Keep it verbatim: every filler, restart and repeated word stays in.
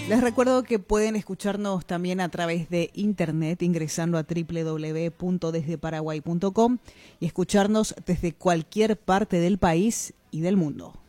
Les recuerdo que pueden escucharnos también a través de internet ingresando a doble u doble u doble u punto desde paraguay punto com y escucharnos desde cualquier parte del país y del mundo.